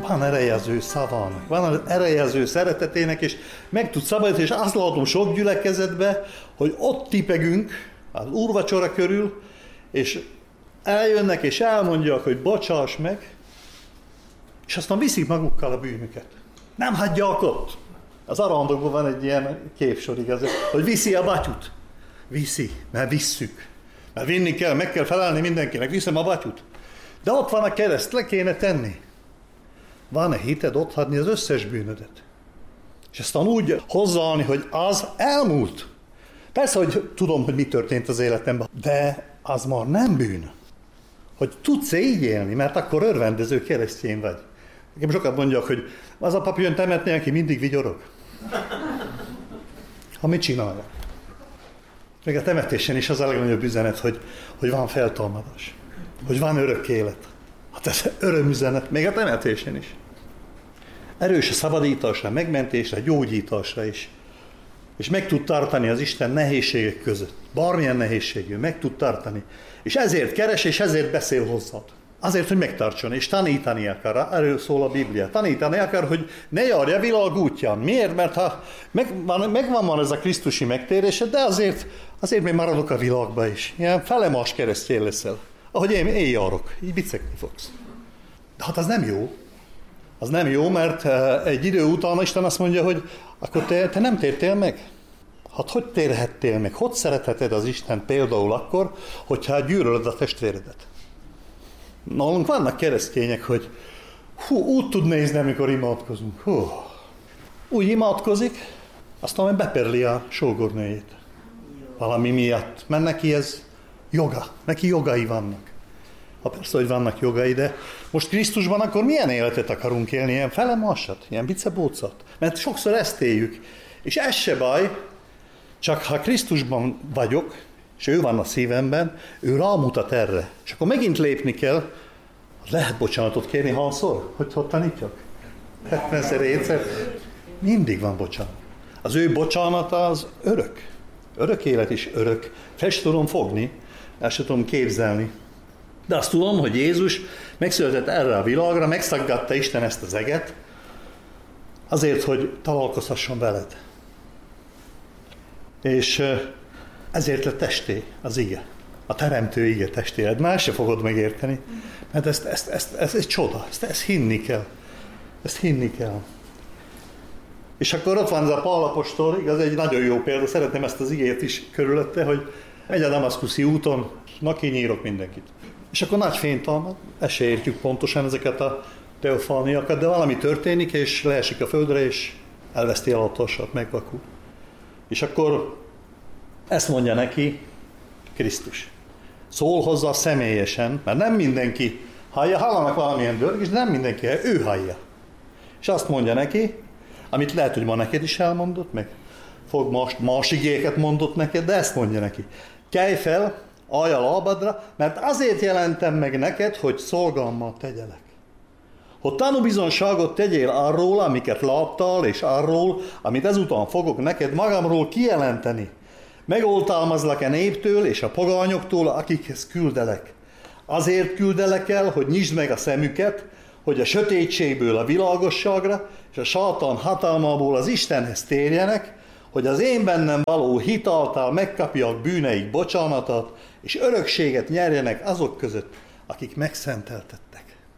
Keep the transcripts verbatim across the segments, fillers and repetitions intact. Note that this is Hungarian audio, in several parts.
van ereje az ő szavának, van ereje az ő szeretetének, és meg tud szabadítani, és azt látom sok gyülekezetbe, hogy ott tipegünk az úrvacsora körül, és eljönnek, és elmondják, hogy bocsáss meg, és aztán viszik magukkal a bűnüket. Nem hagyják ott. Az Arandokban van egy ilyen képsor, igaz, hogy viszi a batyut. Viszi, mert visszük. Mert vinni kell, meg kell felelni mindenkinek, viszem a batyut. De ott van a kereszt, le kéne tenni. Van-e hited ott hagyni az összes bűnödet? És aztán úgy hozzáállni, hogy az elmúlt. Persze, hogy tudom, hogy mi történt az életemben, de az már nem bűn. Hogy tudsz-e így élni, mert akkor örvendező keresztény vagy. Nekem sokat mondják, hogy az a pap jön temetni, aki mindig vigyorog. Ha mit csinálja? Még a temetésen is az a legnagyobb üzenet, hogy, hogy van feltámadás. Hogy van örök élet. Hát ez örömüzenet, még a temetésen is. Erős a szabadításra, megmentésre, gyógyításra is. És meg tud tartani az Isten nehézségek között. Bármilyen nehézségű, meg tud tartani. És ezért keres, és ezért beszél hozzád. Azért, hogy megtartson, és tanítani akar. Erről szól a Biblia. Tanítani akar, hogy ne járja a világ útján. Miért? Mert ha megvan, megvan van ez a krisztusi megtérése, de azért, azért még maradok a világba is. Ilyen felemás keresztény leszel. Ahogy én, én járok, így bicegni fogsz. De hát az nem jó. Az nem jó, mert egy idő után Isten azt mondja, hogy akkor te, te nem tértél meg. Hát hogy térhettél meg? Hogy szeretheted az Isten például akkor, hogyha gyűlölöd a testvéredet? Nálunk vannak keresztények, hogy hú, úgy tud nézni, amikor imádkozunk. Hú. Úgy imádkozik, aztán majd beperli a sógornőjét. Valami miatt. Mert neki ez joga. Neki jogai vannak. Ha persze, hogy vannak jogai, de most Krisztusban akkor milyen életet akarunk élni? Ilyen felemásat? Ilyen bicebócat? Mert sokszor ezt éljük. És ez se baj, csak ha Krisztusban vagyok, és ő van a szívemben, ő rámutat erre. És akkor megint lépni kell, lehet bocsánatot kérni halszor, hogy hogy tanítjak? hetvenszer, egyszer. Mindig van bocsánat. Az ő bocsánata az örök. Örök élet is örök. Fel sem tudom fogni, el sem tudom képzelni. De azt tudom, hogy Jézus megszületett erre a világra, megszaggatta Isten ezt az eget, azért, hogy találkozhasson veled. És ezért lett testé az ige. A teremtő ige testé. Más se fogod megérteni, mert ezt, ezt, ezt, ez egy csoda, ezt, ezt hinni kell. Ezt hinni kell. És akkor ott van ez a Pál apostol, igaz, egy nagyon jó példa, szeretném ezt az igét is körülötte, hogy megy a damaszkuszi úton, na kinyírok mindenkit. És akkor nagy fény támad, ezt se értjük pontosan ezeket a teofániakat, de valami történik, és leesik a földre, és elveszti a latasat, megvakul. És akkor ezt mondja neki Krisztus. Szól hozzá személyesen, mert nem mindenki hallja, hallanak valamilyen dörgés, de nem mindenki, ő hallja. És azt mondja neki, amit lehet, hogy ma neked is elmondott, meg fog most más igéket mondott neked, de ezt mondja neki. Kelj fel, állj a lábadra, mert azért jelentem meg neked, hogy szolgalmat tegyelek. Hogy tanúbizonyságot tegyél arról, amiket láttál, és arról, amit ezután fogok neked magamról kijelenteni. Megoltalmazlak-e néptől és a pogányoktól, akikhez küldelek. Azért küldelek el, hogy nyisd meg a szemüket, hogy a sötétségből a világosságra, és a sátán hatalmából az Istenhez térjenek, hogy az én bennem való hit által megkapják bűneik bocsánatát, és örökséget nyerjenek azok között, akik megszenteltettek.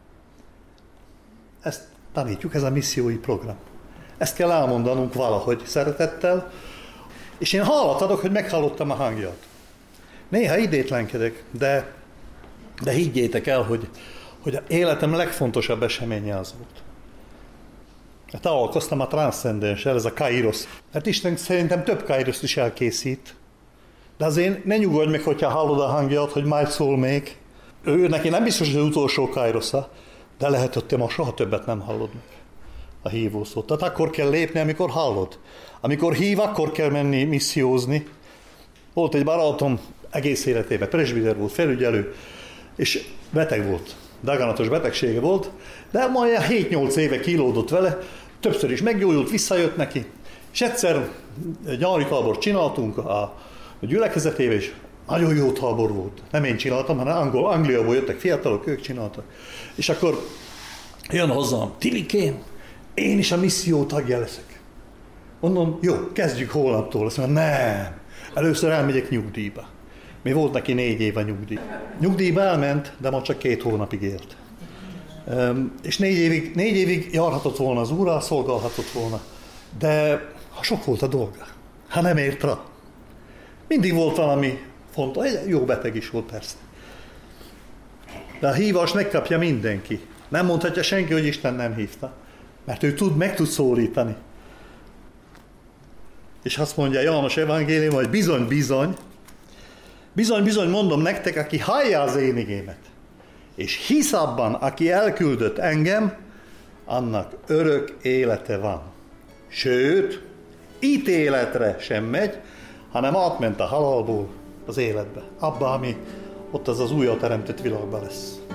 Ezt tanítjuk, ez a missziói program. Ezt kell elmondanunk valahogy szeretettel, és én hálát adok, hogy meghallottam a hangját. Néha idétlenkedek, de, de higgyétek el, hogy, hogy a életem legfontosabb eseménye az volt. Találkoztam a transzcendenssel, ez a kairos. Hát Isten szerintem több kairoszt is elkészít. De azért ne nyugodj meg, hogyha hallod a hangját, hogy majd szól még. Ő neki nem biztos, hogy az utolsó kairosza, de lehet, hogy te ma soha többet nem hallod meg a hívószót. Tehát akkor kell lépni, amikor hallod. Amikor hív, akkor kell menni missziózni. Volt egy barátom, egész életében presbiter volt, felügyelő, és beteg volt. Daganatos betegsége volt, de majd hét-nyolc éve kilódott vele, többször is meggyógyult, visszajött neki, és egyszer nyári tábort csináltunk a gyülekezetével, és nagyon jó tábor volt. Nem én csináltam, hanem Angol, Angliából jöttek fiatalok, ők csináltak. És akkor jön hozzám, Tilikém, én is a misszió tagja leszek. Mondom, jó, kezdjük holnaptól. Azt mondja, nem, először elmegyek nyugdíjba. Mi volt neki négy éve nyugdíj. Nyugdíjba elment, de ma csak két hónapig élt. Um, és négy évig, négy évig járhatott volna az úrral, szolgálhatott volna. De ha sok volt a dolga, ha nem ért rá. Mindig volt valami fontos, jó beteg is volt persze. De a hívást megkapja mindenki. Nem mondhatja senki, hogy Isten nem hívta. Mert ő tud, meg tud szólítani. És azt mondja János evangélium, hogy bizony, bizony, bizony, bizony mondom nektek, aki hallja az én igémet, és hisz abban, aki elküldött engem, annak örök élete van. Sőt, ítéletre sem megy, hanem átment a halálból az életbe. Abba, ami ott az az újjáteremtett világban lesz.